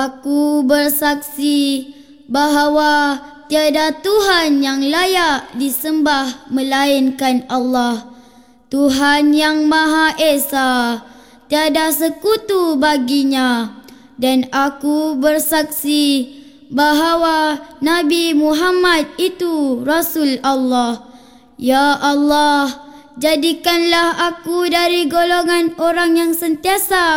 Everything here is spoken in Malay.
Aku bersaksi bahawa tiada Tuhan yang layak disembah melainkan Allah, Tuhan yang Maha Esa, tiada sekutu baginya. Dan aku bersaksi bahawa Nabi Muhammad itu Rasul Allah. Ya Allah, jadikanlah aku dari golongan orang yang sentiasa